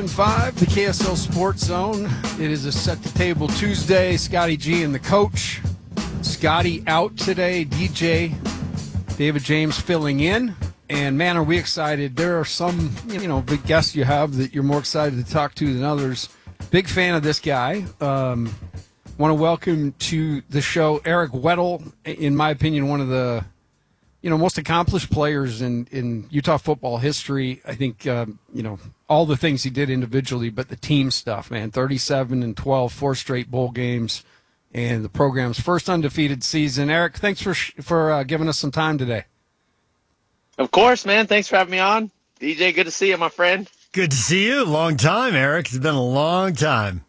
97.5, the KSL Sports Zone. It is a Set the Table Tuesday. Scotty G and the coach. Scotty out today. DJ, David James filling in. And, man, are we excited. There are some, big guests you have that you're more excited to talk to than others. Big fan of this guy. Want to welcome to the show Eric Weddle, in my opinion, one of the most accomplished players in Utah football history. I think, all the things he did individually, but the team stuff, man, 37-12, 4 straight bowl games, and the program's first undefeated season. Eric, thanks for giving us some time today. Of course, man. Thanks for having me on. DJ, good to see you, my friend. Good to see you. Long time, Eric. It's been a long time.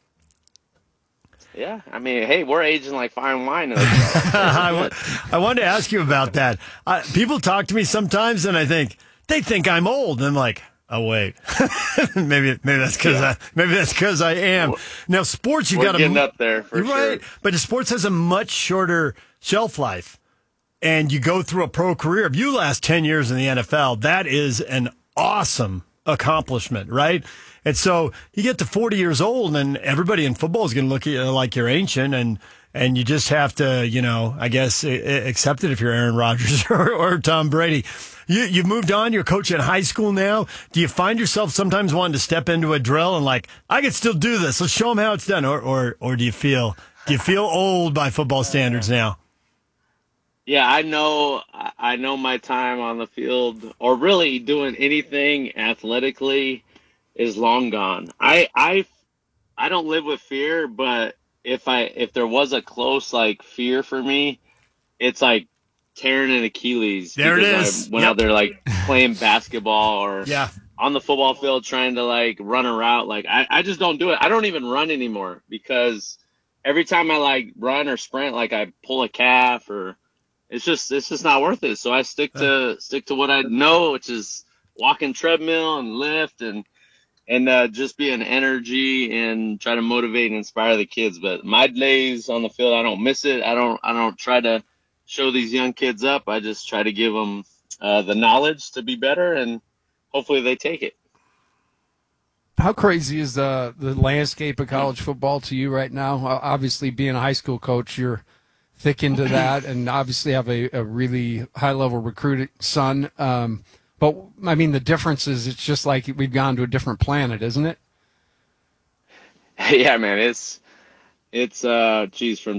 Yeah, I mean, hey, we're aging like fine wine. I wanted to ask you about that. People talk to me sometimes, and they think I'm old. And I'm like, oh wait, maybe that's because I am. Now, sports, you got to getting up there for right, sure. but sports has a much shorter shelf life, and you go through a pro career. If you last 10 years in the NFL, that is an awesome accomplishment, right? And so you get to 40 years old, and everybody in football is going to look at you like you're ancient, and you just have to, I guess, accept it if you're Aaron Rodgers or Tom Brady. You've moved on. You're coaching high school now. Do you find yourself sometimes wanting to step into a drill and like, I can still do this. Let's show them how it's done. Or do you feel old by football standards now? Yeah, I know my time on the field or really doing anything athletically is long gone. I don't live with fear, but if there was a close like fear for me, it's like tearing an Achilles. There it is. I went out there like playing basketball or yeah. on the football field trying to like run a route. Like I just don't do it. I don't even run anymore because every time I like run or sprint, like I pull a calf or it's just not worth it. So I stick to what I know, which is walking treadmill and lift and just be an energy and try to motivate and inspire the kids. But my days on the field, I don't miss it. I don't try to show these young kids up. I just try to give them the knowledge to be better, and hopefully they take it. How crazy is the landscape of college football to you right now? Obviously, being a high school coach, you're thick into that, and obviously have a really high-level recruited son. But, I mean, the difference is it's just like we've gone to a different planet, isn't it? Yeah, man. It's from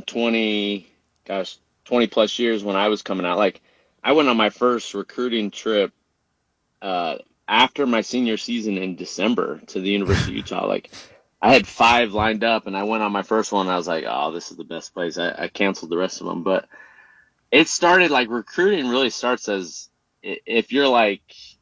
20-plus years when I was coming out. Like, I went on my first recruiting trip after my senior season in December to the University of Utah. Like, I had 5 lined up, and I went on my first one, and I was like, oh, this is the best place. I canceled the rest of them. But it started, like, recruiting really starts as – if you're like,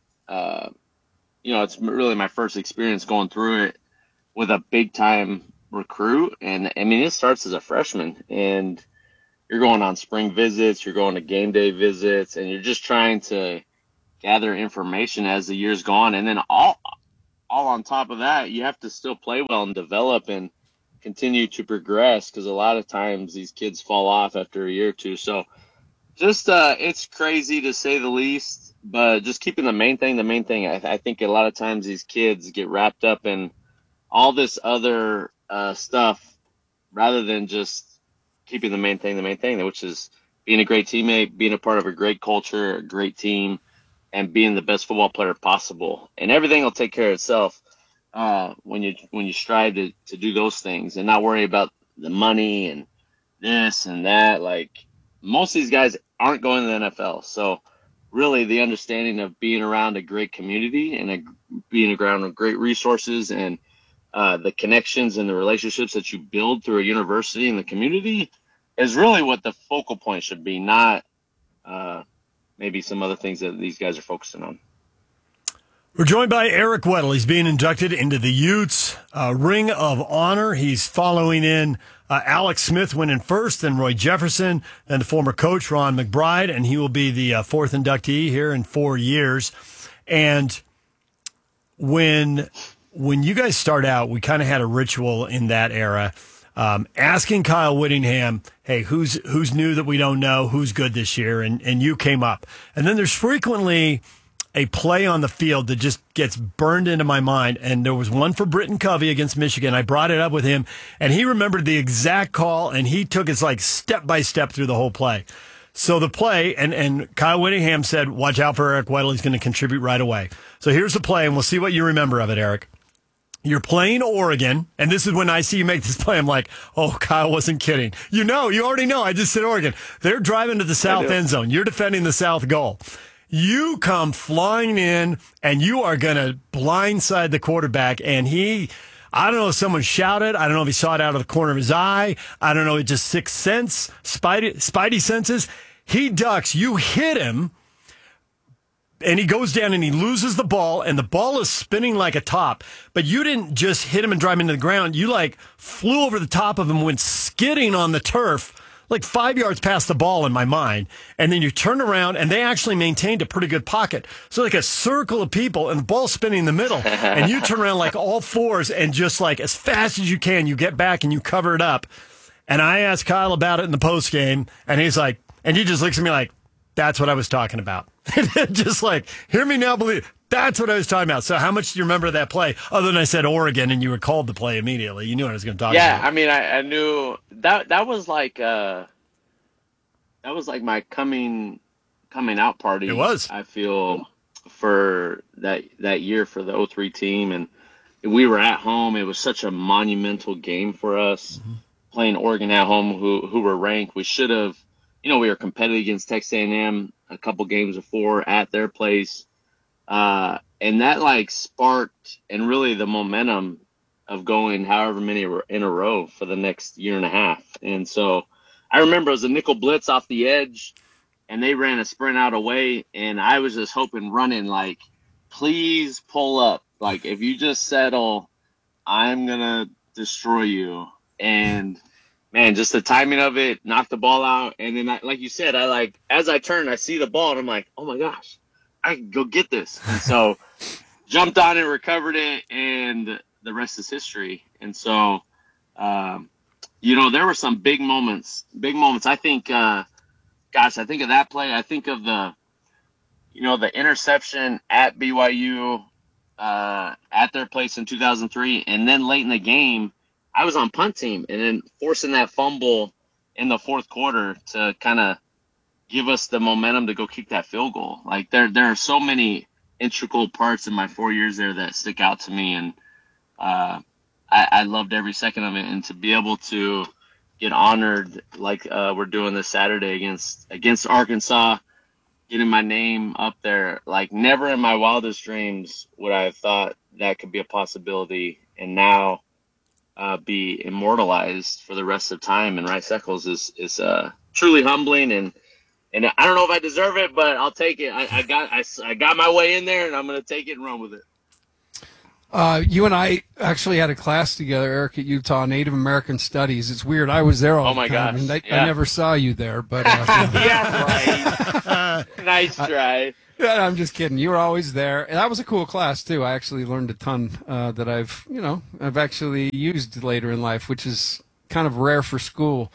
it's really my first experience going through it with a big time recruit. And I mean, it starts as a freshman and you're going on spring visits, you're going to game day visits, and you're just trying to gather information as the years go on. And then all on top of that, you have to still play well and develop and continue to progress. 'Cause a lot of times these kids fall off after a year or two. So, just it's crazy to say the least, but just keeping the main thing. I think a lot of times these kids get wrapped up in all this other stuff rather than just keeping the main thing, which is being a great teammate, being a part of a great culture, a great team, and being the best football player possible. And everything will take care of itself when you strive to do those things and not worry about the money and this and that. Like, most of these guys aren't going to the NFL. So really the understanding of being around a great community and being around great resources and the connections and the relationships that you build through a university and the community is really what the focal point should be, not maybe some other things that these guys are focusing on. We're joined by Eric Weddle. He's being inducted into the Utes Ring of Honor. He's following in Alex Smith winning first, then Roy Jefferson, then the former coach Ron McBride, and he will be the 4th inductee here in 4 years. And when you guys start out, we kind of had a ritual in that era, asking Kyle Whittingham, hey, who's new that we don't know, who's good this year, and you came up. And then there's frequently a play on the field that just gets burned into my mind. And there was one for Britton Covey against Michigan. I brought it up with him, and he remembered the exact call, and he took us like step by step through the whole play. So the play, and Kyle Whittingham said, watch out for Eric Weddle. He's going to contribute right away. So here's the play, and we'll see what you remember of it, Eric. You're playing Oregon, and this is when I see you make this play. I'm like, oh, Kyle wasn't kidding. You already know. I just said Oregon. They're driving to the south end zone. You're defending the south goal. You come flying in, and you are going to blindside the quarterback, and I don't know if someone shouted. I don't know if he saw it out of the corner of his eye. I don't know. It's just sixth sense, spidey senses. He ducks. You hit him, and he goes down, and he loses the ball, and the ball is spinning like a top. But you didn't just hit him and drive him into the ground. You, flew over the top of him, went skidding on the turf, 5 yards past the ball in my mind. And then you turn around, and they actually maintained a pretty good pocket. So a circle of people, and the ball spinning in the middle. And you turn around all fours, and just as fast as you can, you get back and you cover it up. And I asked Kyle about it in the post game, and he's like, and he just looks at me like, that's what I was talking about. Just hear me now, believe. That's what I was talking about. So how much do you remember that play? Other than I said Oregon, and you recalled the play immediately. You knew what I was going to talk about. Yeah, I mean, I knew that was my coming out party. It was. I feel for that year for the 03 team, and we were at home. It was such a monumental game for us, playing Oregon at home, who were ranked. We should have, we were competitive against Texas A&M a couple games before at their place. And that sparked and really the momentum of going however many in a row for the next year and a half. And so I remember it was a nickel blitz off the edge, and they ran a sprint out away, and I was just running please pull up. If you just settle, I'm going to destroy you. And man, just the timing of it, knocked the ball out. And then like you said, as I turned, I see the ball, and I'm like, oh my gosh, I can go get this. And so jumped on it, recovered it, and the rest is history. And so, there were some big moments. I think, I think of that play. I think of the interception at BYU, at their place in 2003. And then late in the game, I was on punt team, and then forcing that fumble in the fourth quarter to kind of give us the momentum to go kick that field goal. There are so many integral parts in my 4 years there that stick out to me, and I loved every second of it. And to be able to get honored we're doing this Saturday against Arkansas, getting my name up there, never in my wildest dreams would I have thought that could be a possibility, and now be immortalized for the rest of time in Rice Eccles is truly humbling, and I don't know if I deserve it, but I'll take it. I got my way in there, and I'm going to take it and run with it. You and I actually had a class together, Eric, at Utah, Native American Studies. It's weird. I was there all the time. Oh, my gosh. I never saw you there. But yeah, right. Nice try. Yeah, I'm just kidding. You were always there. And that was a cool class, too. I actually learned a ton that I've actually used later in life, which is kind of rare for school.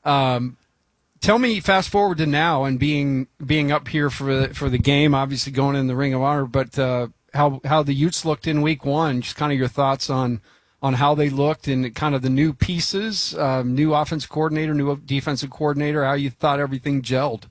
Tell me, fast forward to now and being up here for the game, obviously going in the Ring of Honor, but how the Utes looked in week one, just kind of your thoughts on how they looked and kind of the new pieces, new offensive coordinator, new defensive coordinator, how you thought everything gelled.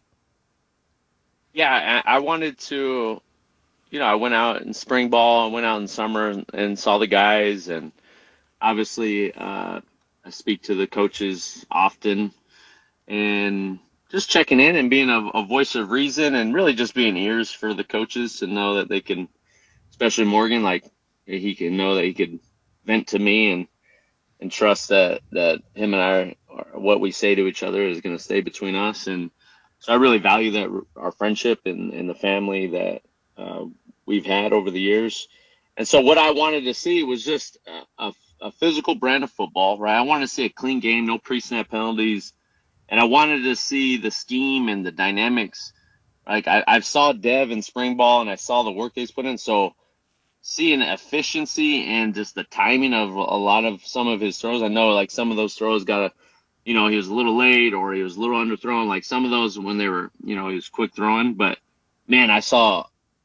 Yeah, I wanted to, I went out in spring ball, I went out in summer and saw the guys, and obviously I speak to the coaches often, and just checking in and being a voice of reason, and really just being ears for the coaches to know that they can, especially Morgan, he can know that he could vent to me and trust that him and I, what we say to each other is going to stay between us. And so I really value that, our friendship and the family that we've had over the years. And so what I wanted to see was just a physical brand of football, right? I wanted to see a clean game, no pre-snap penalties. And I wanted to see the scheme and the dynamics. I saw Dev in spring ball, and I saw the work they've put in. So seeing efficiency and just the timing of a lot of some of his throws. I know some of those throws he was a little late or he was a little underthrown. Some of those when they were, he was quick throwing. But man, I saw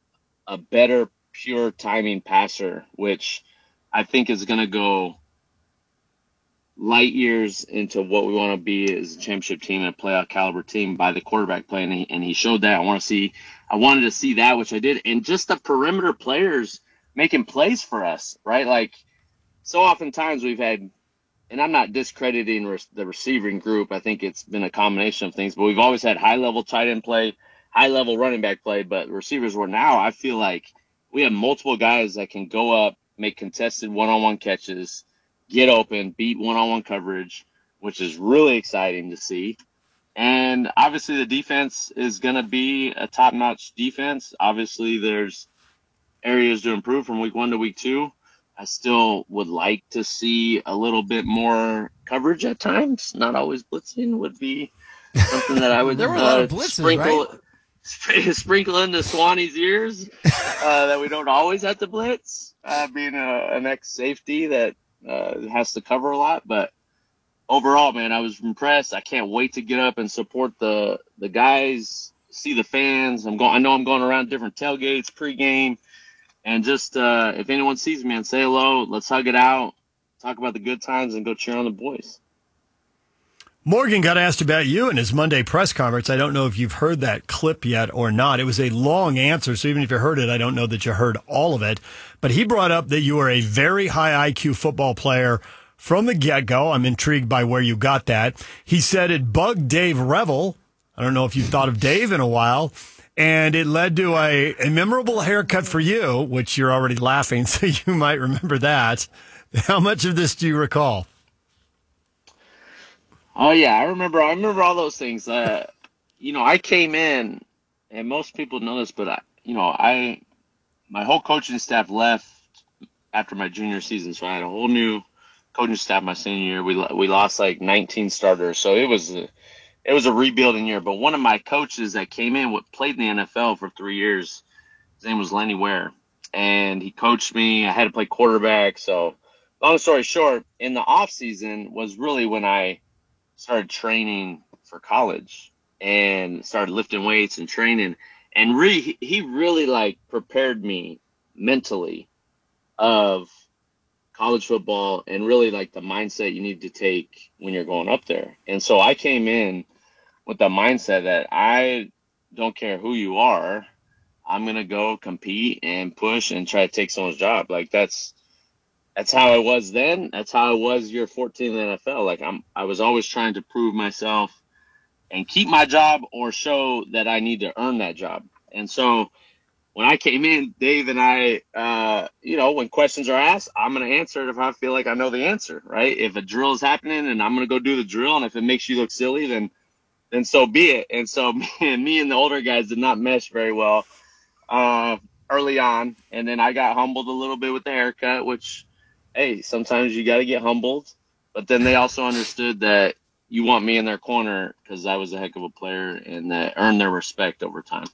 a better pure timing passer, which I think is going to go light years into what we want to be as a championship team and a playoff caliber team by the quarterback play. And he showed that. I wanted to see that, which I did. And just the perimeter players making plays for us, right? Like, so oftentimes we've had, and I'm not discrediting the receiving group. I think it's been a combination of things, but we've always had high-level tight end play, high-level running back play, but receivers were now, I feel like we have multiple guys that can go up, make contested one-on-one catches, get open, beat one-on-one coverage, which is really exciting to see. And obviously the defense is going to be a top-notch defense. Obviously there's areas to improve from week 1 to week 2. I still would like to see a little bit more coverage at times. Not always blitzing would be something that I would There were a lot of blitzes, sprinkle into Swanee's ears that we don't always have to blitz, being an ex-safety that has to cover a lot. But overall, man, I was impressed. I can't wait to get up and support the guys, see the fans. I know I'm going around different tailgates pregame. And just if anyone sees me and say hello, let's hug it out, talk about the good times, and go cheer on the boys. Morgan got asked about you in his Monday press conference. I don't know if you've heard that clip yet or not. It was a long answer, so even if you heard it, I don't know that you heard all of it. But he brought up that you are a very high IQ football player from the get-go. I'm intrigued by where you got that. He said it bugged Dave Revel. I don't know if you've thought of Dave in a while. And it led to a memorable haircut for you, which you're already laughing, so you might remember that. How much of this do you recall? Oh, yeah, I remember all those things. I came in, and most people know this, but my whole coaching staff left after my junior season, so I had a whole new coaching staff my senior year. We lost like 19 starters, so it was a rebuilding year. But one of my coaches that came in, played in the NFL for 3 years, his name was Lenny Ware, and he coached me. I had to play quarterback. So long story short, in the off season was really when I started training for college and started lifting weights and training. And really, he really like prepared me mentally of college football and really like the mindset you need to take when you're going up there. And so I came in with the mindset that I don't care who you are, I'm going to go compete and push and try to take someone's job. Like that's how I was then. That's how I was year 14 in the NFL. Like I was always trying to prove myself and keep my job or show that I need to earn that job. And so when I came in, Dave and I, when questions are asked, I'm going to answer it if I feel like I know the answer, right? If a drill is happening and I'm going to go do the drill, and if it makes you look silly, then so be it. And so me and the older guys did not mesh very well early on. And then I got humbled a little bit with the haircut, which, hey, sometimes you got to get humbled. But then they also understood that you want me in their corner because I was a heck of a player and that earned their respect over time.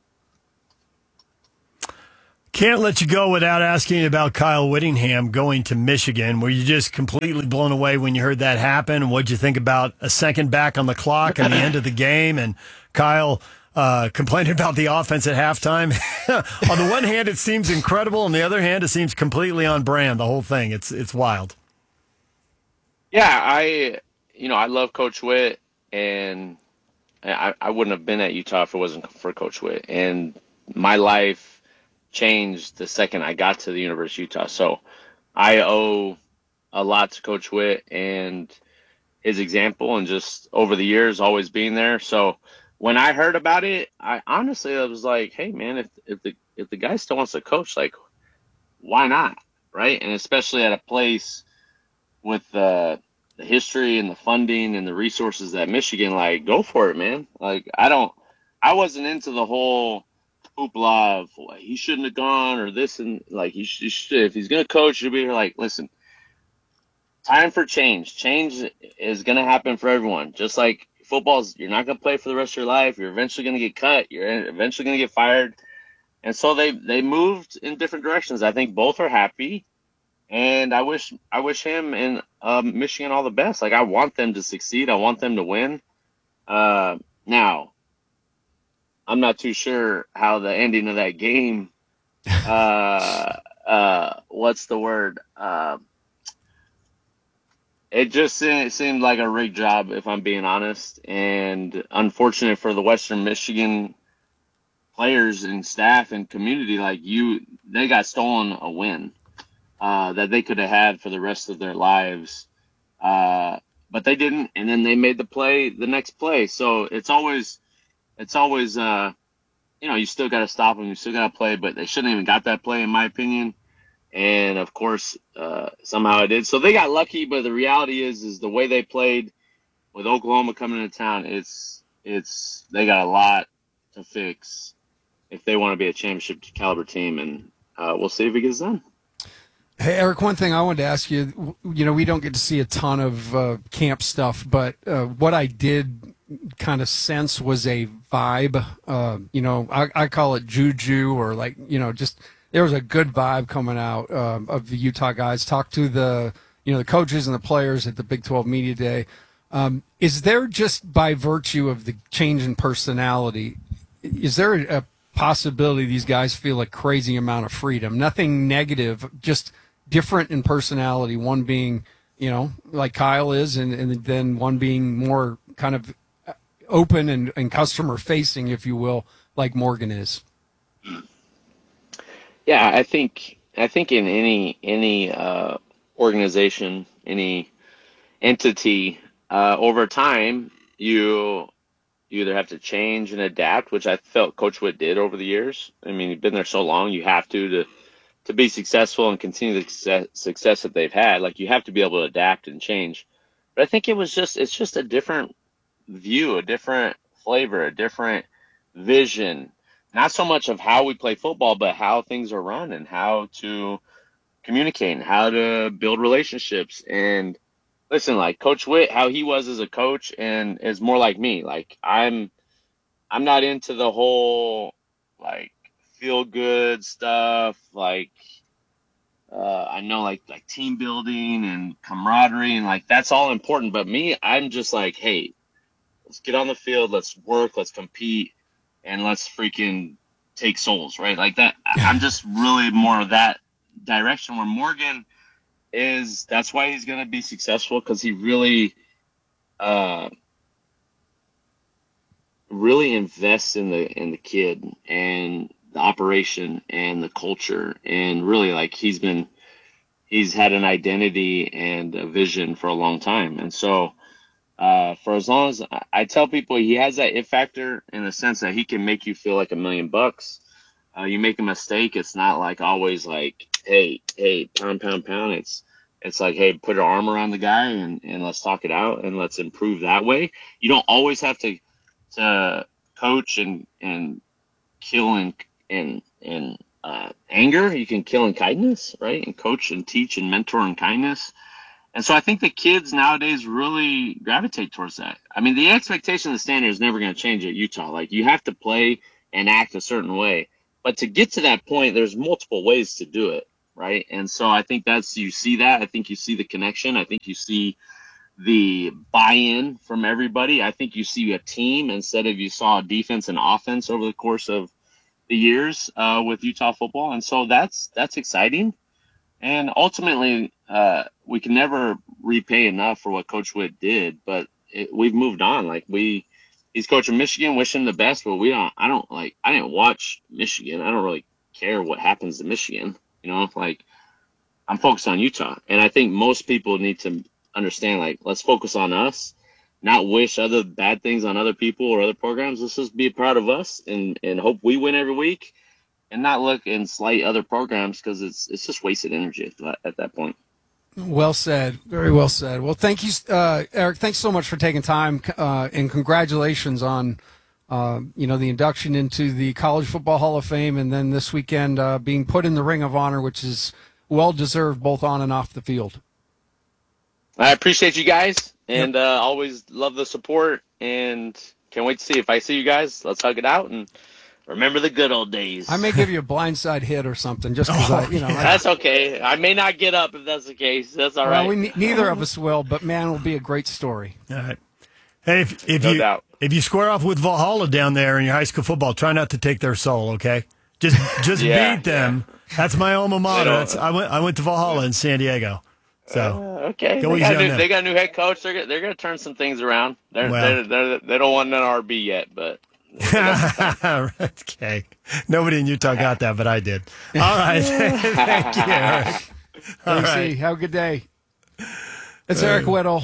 Can't let you go without asking about Kyle Whittingham going to Michigan. Were you just completely blown away when you heard that happen? What'd you think about a second back on the clock and the end of the game? And Kyle complaining about the offense at halftime. On the one hand, it seems incredible. On the other hand, it seems completely on brand, the whole thing. It's wild. Yeah, I love Coach Witt, and I wouldn't have been at Utah if it wasn't for Coach Witt. And my life changed the second I got to the University of Utah. So I owe a lot to Coach Witt and his example and just over the years always being there. So when I heard about it, I was like, hey man, if the guy still wants to coach, like why not? Right. And especially at a place with the history and the funding and the resources that Michigan, like go for it, man. Like I wasn't into the whole hoopla of he shouldn't have gone or this, and like he should, if he's gonna coach, he'll be here. Like, listen, time for change. Change is gonna happen for everyone. Just like football's, you're not gonna play for the rest of your life. You're eventually gonna get cut. You're eventually gonna get fired. And so they moved in different directions. I think both are happy, and I wish him and Michigan all the best. Like I want them to succeed. I want them to win. Now, I'm not too sure how the ending of that game What's the word? It just seemed like a rigged job, if I'm being honest, and unfortunate for the Western Michigan players and staff and community. They got stolen a win that they could have had for the rest of their lives, but they didn't, and then they made the next play. So it's always, you still got to stop them, you still got to play, but they shouldn't even got that play, in my opinion. And of course, somehow it did. So they got lucky, but the reality is the way they played with Oklahoma coming into town, they got a lot to fix if they want to be a championship caliber team, and we'll see if it gets done. Hey, Eric, one thing I wanted to ask you, we don't get to see a ton of camp stuff, but what I did kind of sense was a vibe. I call it juju, or just there was a good vibe coming out of the Utah guys. Talked to the coaches and the players at the Big 12 Media Day. Is there, just by virtue of the change in personality, is there a possibility these guys feel a crazy amount of freedom? Nothing negative, just different in personality. One being, like Kyle is, and then one being more kind of open and customer facing, if you will, like Morgan is. Yeah, I think in any organization, any entity, over time, you either have to change and adapt, which I felt Coach Witt did over the years. I mean, you've been there so long, you have to be successful and continue the success that they've had. Like, you have to be able to adapt and change. But I think it's just a different view, a different flavor, a different vision. Not so much of how we play football, but how things are run and how to communicate and how to build relationships. And listen, like Coach Witt, how he was as a coach, and is more like me. Like, I'm not into the whole feel good stuff. I know like team building and camaraderie, and that's all important. But me, I'm just like, hey, let's get on the field, let's work, let's compete, and let's freaking take souls, right? Like that. I'm just really more of that direction, where Morgan is. That's why he's going to be successful, because he really invests in the kid and the operation and the culture, and really he's had an identity and a vision for a long time. And so for as long as I tell people, he has that it factor, in the sense that he can make you feel like $1 million. You make a mistake, it's not always hey, pound. It's like, hey, put an arm around the guy and let's talk it out and let's improve that way. You don't always have to coach and kill in anger. You can kill in kindness, right? And coach and teach and mentor in kindness. And so I think the kids nowadays really gravitate towards that. I mean, the expectation, the standard is never going to change at Utah. You have to play and act a certain way. But to get to that point, there's multiple ways to do it, right? And so I think you see that. I think you see the connection. I think you see the buy-in from everybody. I think you see a team instead of you saw a defense and offense over the course of the years with Utah football. And so that's exciting. And ultimately, we can never repay enough for what Coach Witt did, but we've moved on. He's coaching Michigan, wish him the best, but I didn't watch Michigan. I don't really care what happens to Michigan. I'm focused on Utah. And I think most people need to understand, let's focus on us, not wish other bad things on other people or other programs. Let's just be proud of us and hope we win every week, and not look and slight other programs, because it's just wasted energy at that point. Well said. Very well said. Well, thank you, Eric. Thanks so much for taking time, and congratulations on, the induction into the College Football Hall of Fame, and then this weekend being put in the Ring of Honor, which is well-deserved both on and off the field. I appreciate you guys, and always love the support, and can't wait to see if I see you guys. Let's hug it out and remember the good old days. I may give you a blindside hit or something, just because that's okay. I may not get up if that's the case. That's all right. Neither of us will, but man, it'll be a great story. All right. Hey, if you square off with Valhalla down there in your high school football, try not to take their soul, okay? Just Yeah, beat them. That's my alma mater. don't- I went to Valhalla in San Diego. So Okay, Go easy on them. they got a new head coach. They're going to turn some things around. They don't want an RB yet, but okay. Nobody in Utah got that, but I did. All right. Thank you, Eric. All AC, right. have a good day. It's Eric Whittle.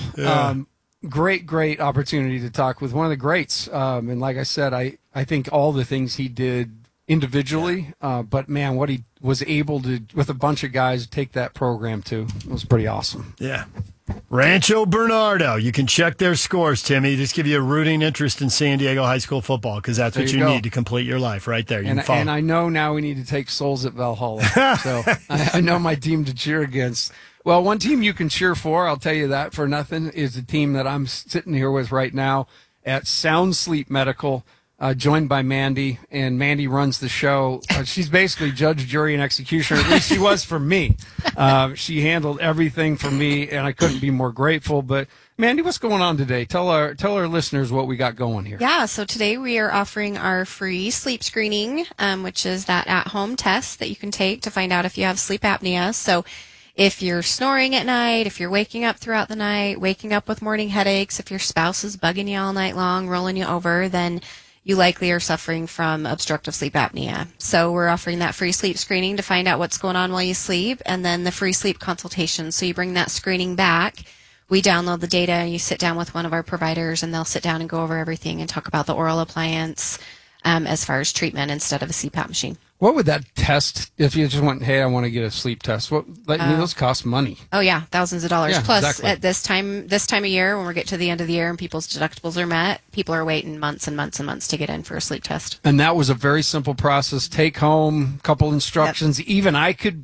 Great opportunity to talk with one of the greats. And like I said, I think all the things he did individually, but man, what he was able to, with a bunch of guys, take that program to was pretty awesome. Yeah. Rancho Bernardo. You can check their scores, Timmy. Just give you a rooting interest in San Diego high school football because that's There what you you go. need to complete your life right there. You can follow. And I know now we need to take Souls at Valhalla. So I know my team to cheer against. Well, one team you can cheer for, I'll tell you that for nothing, is the team that I'm sitting here with right now at Sound Sleep Medical, joined by Mandy. And Mandy runs the show. She's basically judge, jury, and executioner. At least she was for me. She handled everything for me, and I couldn't be more grateful. But Mandy, what's going on today? Tell our listeners what we got going here. Yeah, so today we are offering our free sleep screening, which is that at-home test that you can take to find out if you have sleep apnea. So if you're snoring at night, if you're waking up throughout the night, waking up with morning headaches, if your spouse is bugging you all night long, rolling you over, then you likely are suffering from obstructive sleep apnea. So we're offering that free sleep screening to find out what's going on while you sleep, and then the free sleep consultation. So you bring that screening back, we download the data, and you sit down with one of our providers, and they'll sit down and go over everything and talk about the oral appliance as far as treatment instead of a CPAP machine. What would that test, if you just went, hey, I want to get a sleep test, those cost money. Oh yeah, thousands of dollars. Yeah, Plus, exactly. at this time of year, when we get to the end of the year and people's deductibles are met, people are waiting months and months and months to get in for a sleep test. And that was a very simple process. Take home, couple instructions. Even I could,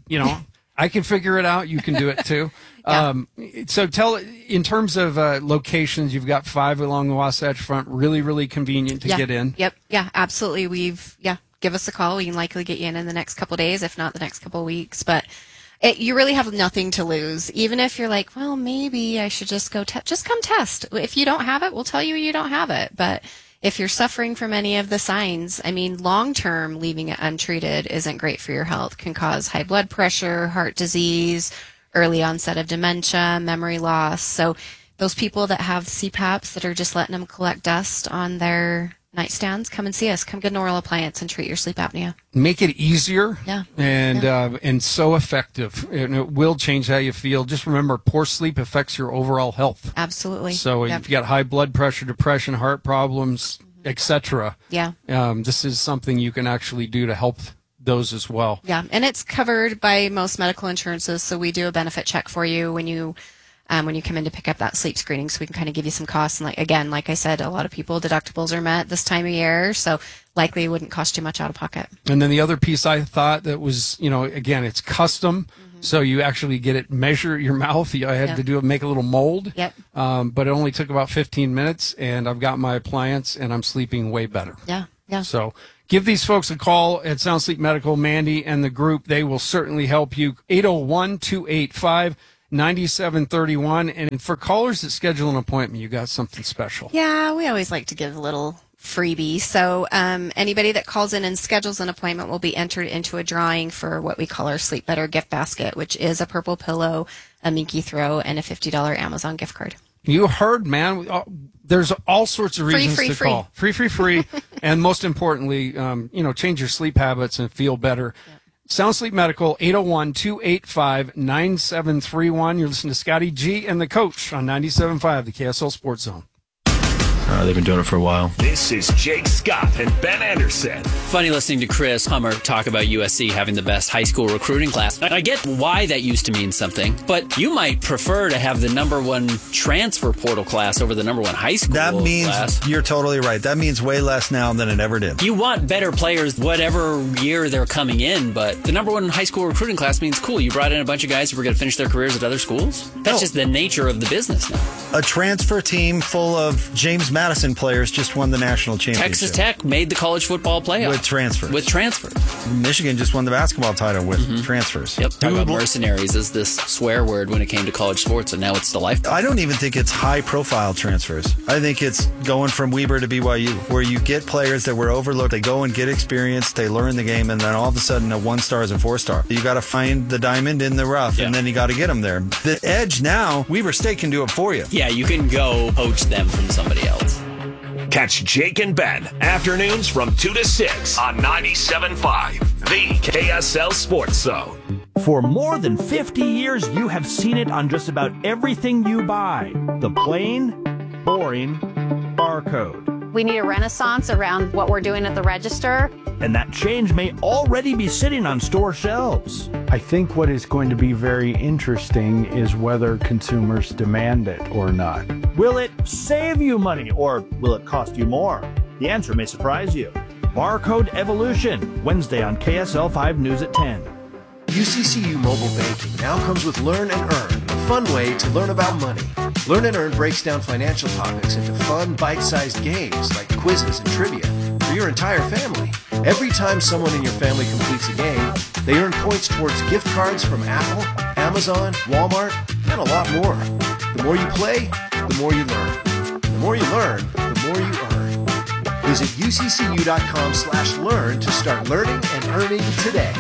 I can figure it out. You can do it too. Yeah. So in terms of locations, you've got 5 along the Wasatch Front. Really, really convenient to get in. Yep. Yeah, absolutely. Give us a call. We can likely get you in the next couple of days, if not the next couple of weeks. But you really have nothing to lose. Even if you're like, well, maybe I should just go just come test. If you don't have it, we'll tell you you don't have it. But if you're suffering from any of the signs, I mean, long-term leaving it untreated isn't great for your health. Can cause high blood pressure, heart disease, early onset of dementia, memory loss. So those people that have CPAPs that are just letting them collect dust on their nightstands, come and see us. Come get an oral appliance and treat your sleep apnea. Make it easier. Yeah. And so effective. And it will change how you feel. Just remember, poor sleep affects your overall health. Absolutely. So if you got high blood pressure, depression, heart problems, etc. Yeah. This is something you can actually do to help those as well. Yeah, and it's covered by most medical insurances, so we do a benefit check for you when you come in to pick up that sleep screening, so we can kind of give you some costs. And like I said, a lot of people, deductibles are met this time of year, so likely it wouldn't cost too much out of pocket. And then the other piece I thought that was, again, it's custom. So you actually get it, measure your mouth. I had to make a little mold. Yep. But it only took about 15 minutes, and I've got my appliance, and I'm sleeping way better. Yeah. So give these folks a call at Sound Sleep Medical, Mandy and the group. They will certainly help you. 801-285-9731. And for callers that schedule an appointment, you got something special. Yeah, we always like to give a little freebie. So anybody that calls in and schedules an appointment will be entered into a drawing for what we call our Sleep Better gift basket, which is a purple pillow, a Minky throw, and a $50 Amazon gift card. You heard, man. There's all sorts of reasons to call. Free. And most importantly, change your sleep habits and feel better. Yep. Sound Sleep Medical, 801-285-9731. You're listening to Scotty G and the Coach on 97.5, the KSL Sports Zone. They've been doing it for a while. This is Jake Scott and Ben Anderson. Funny listening to Chris Hummer talk about USC having the best high school recruiting class. I get why that used to mean something, but you might prefer to have the #1 transfer portal class over the #1 high school That means class. You're totally right. That means way less now than it ever did. You want better players whatever year they're coming in, but the #1 high school recruiting class means, cool, you brought in a bunch of guys who were going to finish their careers at other schools? That's just the nature of the business now. A transfer team full of James Madison Madison players just won the national championship. Texas Tech made the college football playoff. With transfers. Michigan just won the basketball title with transfers. Yep. Talk about mercenaries as this swear word when it came to college sports, and now it's the life. I don't even think it's high-profile transfers. I think it's going from Weber to BYU, where you get players that were overlooked. They go and get experience, they learn the game, and then all of a sudden a 1-star is a 4-star. You got to find the diamond in the rough, and then you got to get them there. The edge now, Weber State can do it for you. Yeah, you can go poach them from somebody else. Catch Jake and Ben afternoons from 2 to 6 on 97.5, the KSL Sports Zone. For more than 50 years, you have seen it on just about everything you buy. The plain, boring barcode. We need a renaissance around what we're doing at the register. And that change may already be sitting on store shelves. I think what is going to be very interesting is whether consumers demand it or not. Will it save you money or will it cost you more? The answer may surprise you. Barcode Evolution, Wednesday on KSL 5 News at 10. UCCU Mobile Banking now comes with Learn and Earn, a fun way to learn about money. Learn and Earn breaks down financial topics into fun, bite-sized games like quizzes and trivia for your entire family. Every time someone in your family completes a game, they earn points towards gift cards from Apple, Amazon, Walmart, and a lot more. The more you play, the more you learn. The more you learn, the more you earn. Visit uccu.com/learn to start learning and earning today.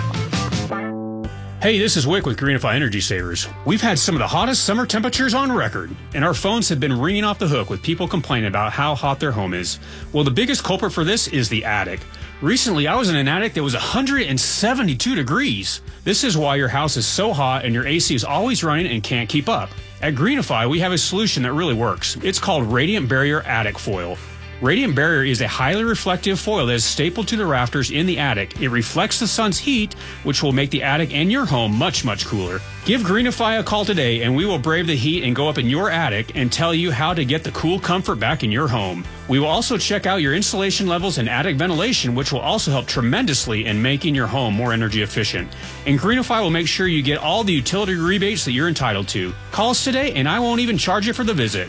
Hey, this is Wick with Greenify Energy Savers. We've had some of the hottest summer temperatures on record, and our phones have been ringing off the hook with people complaining about how hot their home is. Well, the biggest culprit for this is the attic. Recently, I was in an attic that was 172 degrees. This is why your house is so hot and your AC is always running and can't keep up. At Greenify, we have a solution that really works. It's called Radiant Barrier Attic Foil. Radiant Barrier is a highly reflective foil that is stapled to the rafters in the attic. It reflects the sun's heat, which will make the attic and your home much, much cooler. Give Greenify a call today and we will brave the heat and go up in your attic and tell you how to get the cool comfort back in your home. We will also check out your insulation levels and attic ventilation, which will also help tremendously in making your home more energy efficient. And Greenify will make sure you get all the utility rebates that you're entitled to. Call us today and I won't even charge you for the visit.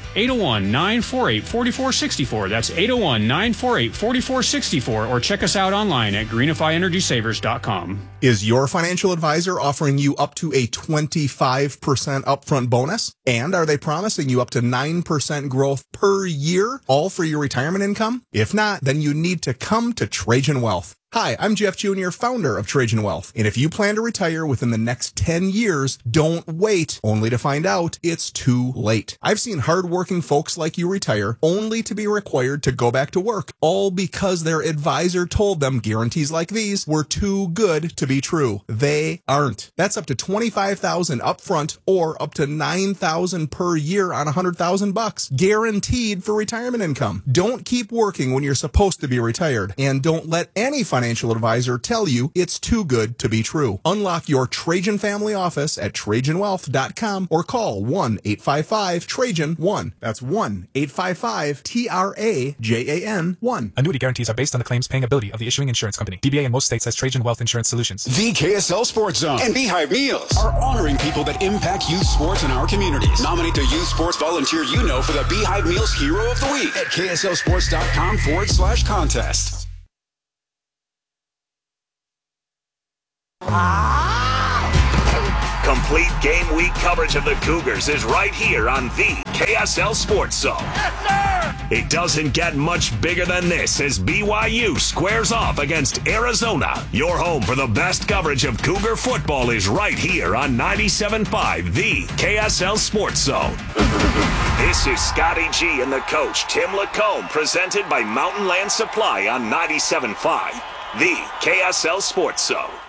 801-948-4464. That's 801-948-4464, or check us out online at greenifyenergysavers.com. Is your financial advisor offering you up to a 25% upfront bonus? And are they promising you up to 9% growth per year, all for your retirement income? If not, then you need to come to Trajan Wealth. Hi, I'm Jeff Jr., founder of Trajan Wealth. And if you plan to retire within the next 10 years, don't wait only to find out it's too late. I've seen hardworking folks like you retire only to be required to go back to work, all because their advisor told them guarantees like these were too good to be true. They aren't. That's up to $25,000 upfront or up to $9,000 per year on $100,000, guaranteed for retirement income. Don't keep working when you're supposed to be retired, and don't let any financial advisor tell you it's too good to be true. Unlock your Trajan family office at TrajanWealth.com or call 1-855-TRAJAN-1. That's 1-855-TRAJAN-1. Annuity guarantees are based on the claims paying ability of the issuing insurance company. DBA in most states has Trajan Wealth Insurance Solutions. The KSL Sports Zone and Beehive Meals are honoring people that impact youth sports in our communities. Nominate the youth sports volunteer you know for the Beehive Meals Hero of the Week at KSLSports.com/contest. Complete game week coverage of the Cougars is right here on the KSL Sports Zone. Yes, sir! It doesn't get much bigger than this as BYU squares off against Arizona. Your home for the best coverage of Cougar football is right here on 97.5, the KSL Sports Zone. This is Scotty G and the coach, Tim Lacombe, presented by Mountain Land Supply on 97.5, the KSL Sports Zone.